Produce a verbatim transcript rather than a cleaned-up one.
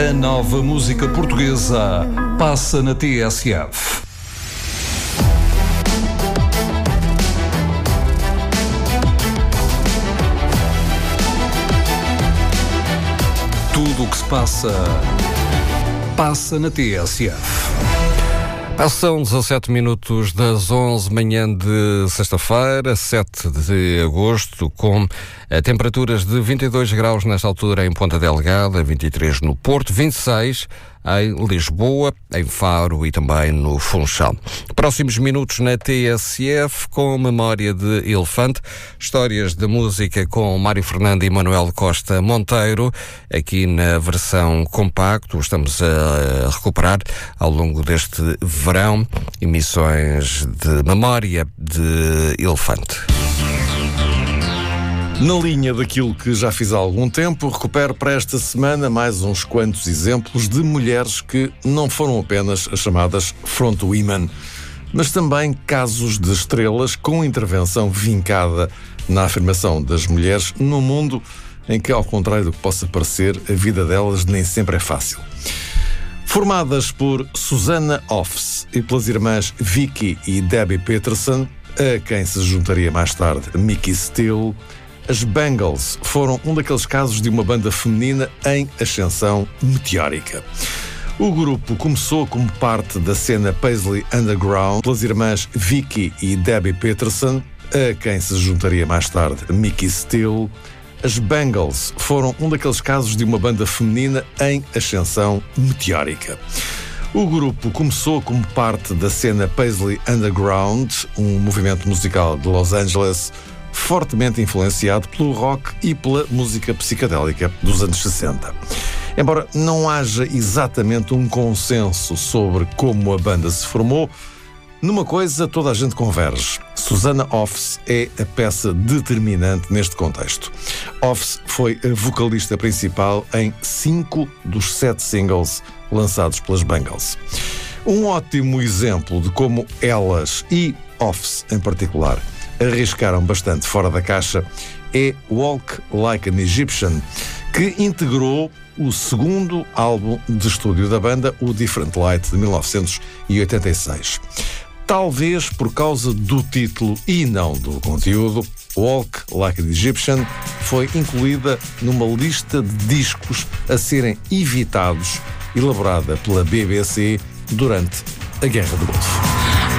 A nova música portuguesa passa na T S F. Tudo o que se passa, passa na T S F. São dezassete minutos das onze, manhã de sexta-feira, sete de agosto, com eh, temperaturas de vinte e dois graus nesta altura em Ponta Delgada, vinte e três no Porto, vinte e seis em Lisboa, em Faro e também no Funchal. Próximos minutos na T S F com memória de elefante, histórias de música com Mário Fernando e Manuel Costa Monteiro, aqui na versão compacto. Estamos a recuperar ao longo deste verão emissões de memória de elefante. Na linha daquilo que já fiz há algum tempo, recupero para esta semana mais uns quantos exemplos de mulheres que não foram apenas as chamadas front women, mas também casos de estrelas com intervenção vincada na afirmação das mulheres num mundo em que, ao contrário do que possa parecer, a vida delas nem sempre é fácil. Formadas por Susanna Hoffs e pelas irmãs Vicky e Debbie Peterson, a quem se juntaria mais tarde Mickey Steele, as Bangles foram um daqueles casos de uma banda feminina em ascensão meteórica. O grupo começou como parte da cena Paisley Underground pelas irmãs Vicky e Debbie Peterson, a quem se juntaria mais tarde Mickey Steele. As Bangles foram um daqueles casos de uma banda feminina em ascensão meteórica. O grupo começou como parte da cena Paisley Underground, um movimento musical de Los Angeles fortemente influenciado pelo rock e pela música psicadélica dos anos sessenta. Embora não haja exatamente um consenso sobre como a banda se formou, numa coisa toda a gente converge. Susanna Hoffs é a peça determinante neste contexto. Hoffs foi a vocalista principal em cinco dos sete singles lançados pelas Bangles. Um ótimo exemplo de como elas, e Hoffs em particular, arriscaram bastante fora da caixa é Walk Like an Egyptian, que integrou o segundo álbum de estúdio da banda, o Different Light, de mil novecentos e oitenta e seis. Talvez por causa do título e não do conteúdo, Walk Like an Egyptian foi incluída numa lista de discos a serem evitados, elaborada pela B B C durante a Guerra do Golfo.